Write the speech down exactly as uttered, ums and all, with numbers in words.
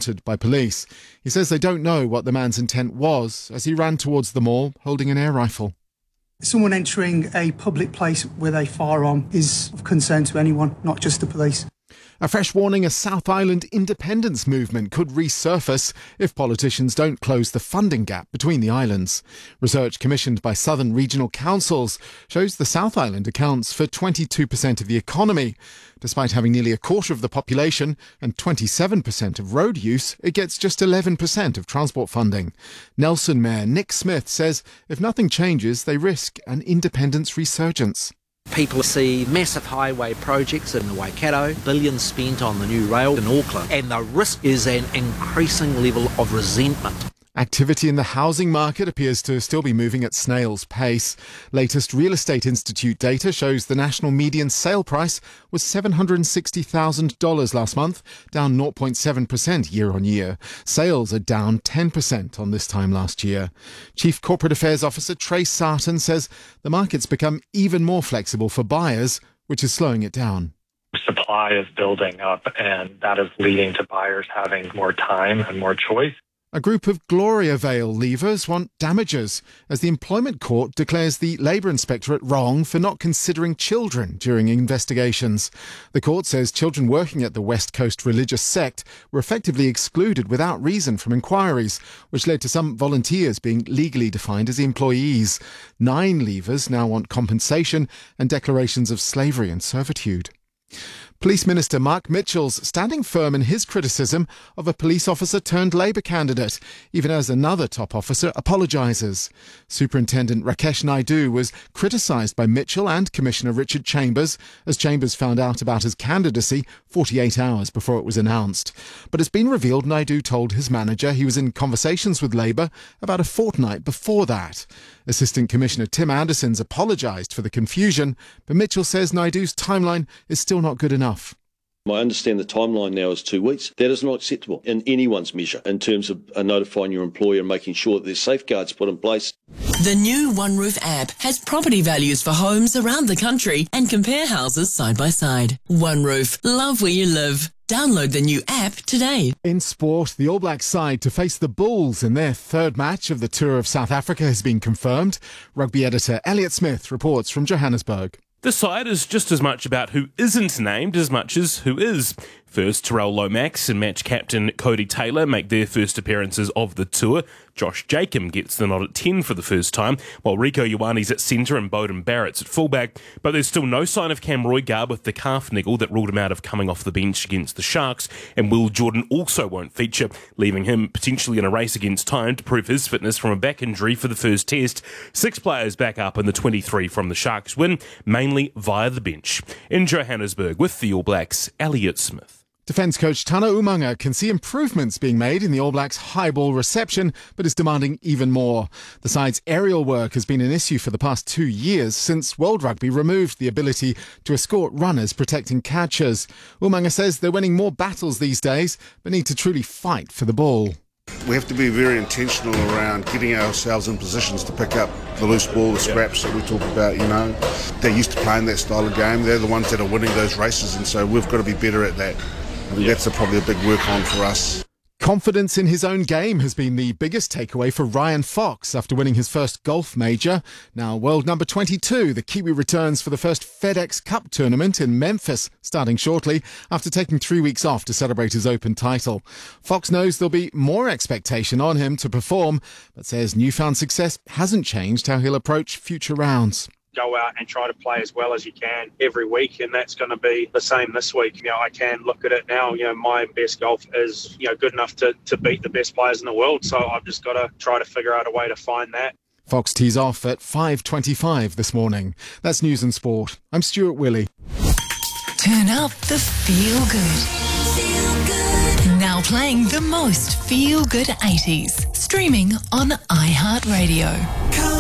encountered by police. He says they don't know what the man's intent was as he ran towards the mall holding an air rifle. Someone entering a public place with a firearm is of concern to anyone, not just the police. A fresh warning: a South Island independence movement could resurface if politicians don't close the funding gap between the islands. Research commissioned by Southern Regional Councils shows the South Island accounts for twenty-two percent of the economy. Despite having nearly a quarter of the population and twenty-seven percent of road use, it gets just eleven percent of transport funding. Nelson Mayor Nick Smith says if nothing changes, they risk an independence resurgence. People see massive highway projects in the Waikato, billions spent on the new rail in Auckland, and the risk is an increasing level of resentment. Activity in the housing market appears to still be moving at snail's pace. Latest Real Estate Institute data shows the national median sale price was seven hundred sixty thousand dollars last month, down zero point seven percent year on year. Sales are down ten percent on this time last year. Chief Corporate Affairs Officer Trace Sarton says the market's become even more flexible for buyers, which is slowing it down. Supply is building up, and that is leading to buyers having more time and more choice. A group of Gloria Vale leavers want damages as the Employment Court declares the Labour Inspectorate wrong for not considering children during investigations. The court says children working at the West Coast religious sect were effectively excluded without reason from inquiries, which led to some volunteers being legally defined as employees. Nine leavers now want compensation and declarations of slavery and servitude. Police Minister Mark Mitchell's standing firm in his criticism of a police officer turned Labour candidate, even as another top officer apologises. Superintendent Rakesh Naidu was criticised by Mitchell and Commissioner Richard Chambers, as Chambers found out about his candidacy forty-eight hours before it was announced. But it's been revealed Naidu told his manager he was in conversations with Labour about a fortnight before that. Assistant Commissioner Tim Anderson's apologised for the confusion, but Mitchell says Naidu's timeline is still not good enough. I understand the timeline now is two weeks. That is not acceptable in anyone's measure in terms of uh, notifying your employer and making sure that there's safeguards put in place. The new OneRoof app has property values for homes around the country and compare houses side by side. OneRoof, love where you live. Download the new app today. In sport, the All Blacks side to face the Bulls in their third match of the Tour of South Africa has been confirmed. Rugby editor Elliot Smith reports from Johannesburg. The side is just as much about who isn't named as much as who is. First, Terrell Lomax and match captain Cody Taylor make their first appearances of the tour. Josh Jacob gets the nod at ten for the first time, while Rico Ioane's at centre and Bowden Barrett's at fullback. But there's still no sign of Cam Roygar with the calf niggle that ruled him out of coming off the bench against the Sharks, and Will Jordan also won't feature, leaving him potentially in a race against time to prove his fitness from a back injury for the first test. Six players back up in the twenty-three from the Sharks win, mainly via the bench. In Johannesburg with the All Blacks, Elliot Smith. Defence coach Tana Umanga can see improvements being made in the All Blacks' high ball reception, but is demanding even more. The side's aerial work has been an issue for the past two years since World Rugby removed the ability to escort runners protecting catchers. Umanga says they're winning more battles these days, but need to truly fight for the ball. We have to be very intentional around getting ourselves in positions to pick up the loose ball, the scraps that we talk about, you know. They're used to playing that style of game. They're the ones that are winning those races, and so we've got to be better at that. I think that's a, probably a big work on for us. Confidence in his own game has been the biggest takeaway for Ryan Fox after winning his first golf major. Now world number twenty-two, the Kiwi returns for the first FedEx Cup tournament in Memphis, starting shortly after taking three weeks off to celebrate his Open title. Fox knows there'll be more expectation on him to perform, but says newfound success hasn't changed how he'll approach future rounds. Go out and try to play as well as you can every week, and that's going to be the same this week. You know, I can look at it now, you know, my best golf is, you know, good enough to, to beat the best players in the world, so I've just got to try to figure out a way to find that. Fox tees off at five twenty-five this morning. That's News and Sport. I'm Stuart Willey. Turn up the feel good. Feel good. Now playing the most feel good eighties. Streaming on iHeartRadio.